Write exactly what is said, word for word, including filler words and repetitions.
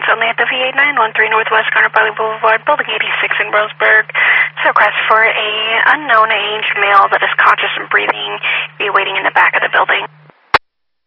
only at the V eight nine one three Northwest Garner Valley Boulevard, Building eighty-six in Roseburg. It's a request for a unknown aged male that is conscious and breathing